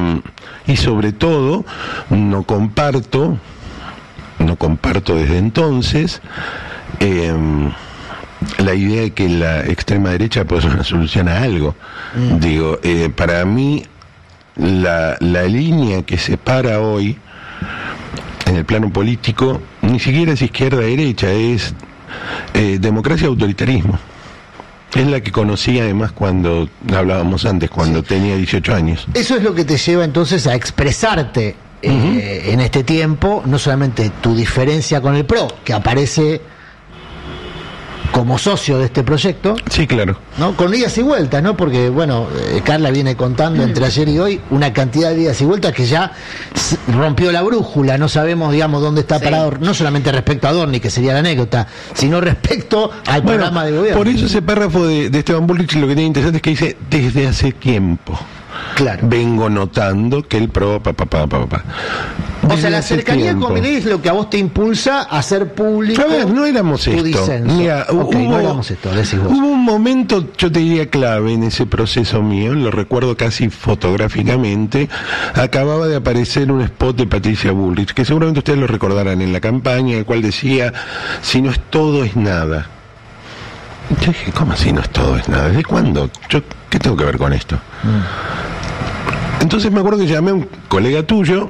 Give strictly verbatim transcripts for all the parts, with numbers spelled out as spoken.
Eh, y sobre todo, no comparto, no comparto desde entonces, eh, la idea de que la extrema derecha puede ser una solución a algo. Mm. Digo, eh, para mí, la, la línea que separa hoy, en el plano político, ni siquiera es izquierda-derecha, es eh, democracia-autoritarismo. Es la que conocí además cuando hablábamos antes, cuando sí. tenía dieciocho años. Eso es lo que te lleva entonces a expresarte eh, uh-huh. en este tiempo, no solamente tu diferencia con el P R O, que aparece como socio de este proyecto. Sí, claro. ¿No? Con idas y vueltas, ¿no? Porque, bueno, eh, Carla viene contando entre ayer y hoy una cantidad de idas y vueltas que ya rompió la brújula. No sabemos, digamos, dónde está sí. parado, no solamente respecto a Adorni, que sería la anécdota, sino respecto al bueno, programa de gobierno. Por eso ese párrafo de, de Esteban Bullrich, lo que tiene interesante es que dice, desde hace tiempo. Claro. Vengo notando que el P R O, pa, pa, pa, pa, pa. O sea, la cercanía tiempo. con Milei es lo que a vos te impulsa a hacer público. A ver, no éramos esto. Mira, okay, hubo, no éramos esto, hubo un momento, yo te diría clave en ese proceso mío, lo recuerdo casi fotográficamente. Acababa de aparecer un spot de Patricia Bullrich, que seguramente ustedes lo recordarán, en la campaña, el cual decía, si no es todo, es nada. Yo dije, ¿cómo así no es todo, es nada? ¿Desde cuándo? Yo, ¿qué tengo que ver con esto? Mm. Entonces me acuerdo que llamé a un colega tuyo,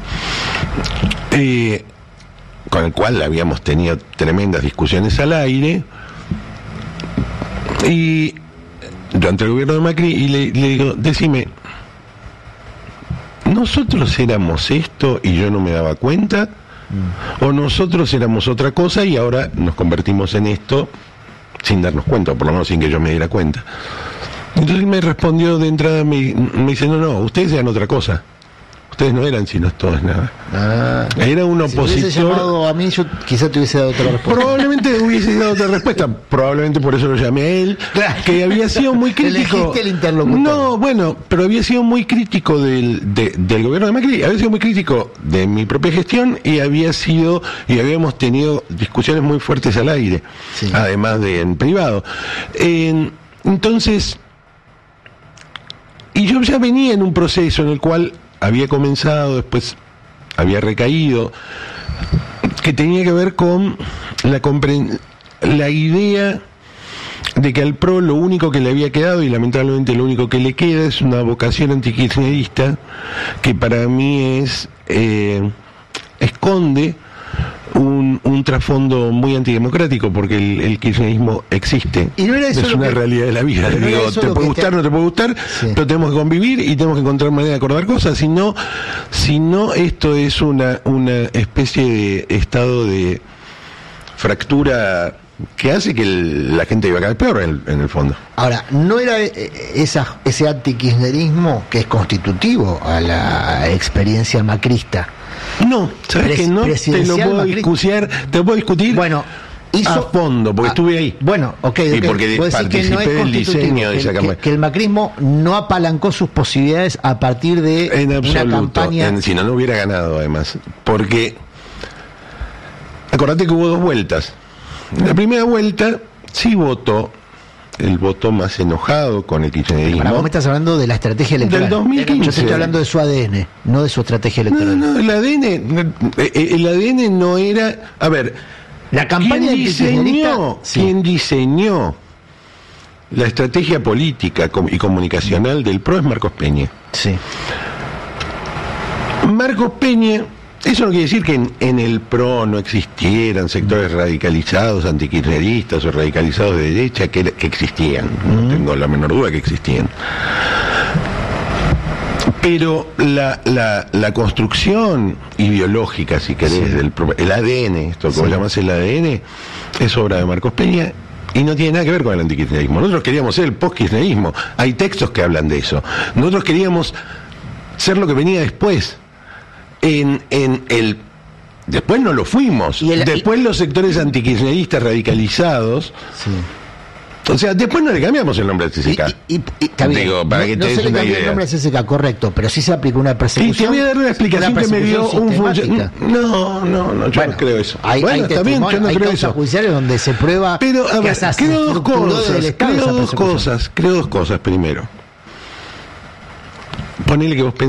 eh, con el cual habíamos tenido tremendas discusiones al aire, y durante el gobierno de Macri, y le, le digo, decime, ¿nosotros éramos esto y yo no me daba cuenta? Mm. ¿O nosotros éramos otra cosa y ahora nos convertimos en esto sin darnos cuenta, o por lo menos sin que yo me diera cuenta? Entonces él me respondió de entrada, me, me dice, no, no, ustedes eran otra cosa. Ustedes no eran si no es todo es nada. Ah, Era un opositor. Si hubiese llamado a mí, yo quizá te hubiese dado otra respuesta. Probablemente hubiese dado otra respuesta. Probablemente por eso lo llamé a él. Que había sido muy crítico. Elegiste el interlocutor. No, bueno, pero había sido muy crítico del, de, del gobierno de Macri. Había sido muy crítico de mi propia gestión y había sido, y habíamos tenido discusiones muy fuertes al aire. Sí. Además de en privado. Eh, entonces, y yo ya venía en un proceso en el cual había comenzado, después había recaído, que tenía que ver con la compre- la idea de que al P R O lo único que le había quedado, y lamentablemente lo único que le queda, es una vocación antikirchnerista que para mí es eh, esconde un, un trasfondo muy antidemocrático, porque el, el kirchnerismo existe. ¿Y no era eso es una que, realidad de la vida. No Digo, te puede gustar, te... no te puede gustar, sí. pero tenemos que convivir y tenemos que encontrar manera de acordar cosas. Si no, si no esto es una, una especie de estado de fractura que hace que el, la gente viva cada vez peor en el, en el fondo. Ahora, ¿no era esa, ese antikirchnerismo que es constitutivo a la experiencia macrista? No, sabes que no te lo puedo discutir, te lo puedo discutir bueno, hizo, a fondo, porque ah, estuve ahí. Bueno, ok, y okay. porque participé que no es del diseño de esa campaña. Que, que el macrismo no apalancó sus posibilidades a partir de en absoluto, una campaña. En, si no, no hubiera ganado además. Porque, acordate que hubo dos vueltas. La primera vuelta sí votó, el voto más enojado con el kirchnerismo. Ahora vos me estás hablando de la estrategia electoral. Del dos mil quince. Yo te estoy hablando de su A D N, no de su estrategia electoral. No, no, el A D N, el A D N no era, a ver, la campaña ¿quién diseñó, sí. ¿quién diseñó la estrategia política y comunicacional del P R O? Es Marcos Peña. Sí. Marcos Peña. Eso no quiere decir que en, en el P R O no existieran sectores radicalizados, antikirchneristas o radicalizados de derecha, que, que existían, no mm. tengo la menor duda que existían. Pero la, la, la construcción ideológica, si querés, sí. del el A D N, esto que sí. vos llamás el A D N, es obra de Marcos Peña y no tiene nada que ver con el antikirchnerismo. Nosotros queríamos ser el postkirchnerismo, hay textos que hablan de eso. Nosotros queríamos ser lo que venía después. En, en el después no lo fuimos, el, después y... los sectores antikirchneristas radicalizados, sí. o sea, después no le cambiamos el nombre al C C K. Y, y, y, y Digo, para no, que te no se le cambió el nombre al C C K, correcto, pero sí se aplicó una persecución. Y te voy a dar una explicación una que me dio un funcionario. No, no, no, yo bueno, no creo eso. Hay, bueno, hay está bien, yo no hay creo eso. judiciales donde se prueba. Pero a ver, creo dos cosas, creo dos cosas, creo dos cosas. Primero, ponele que vos pensás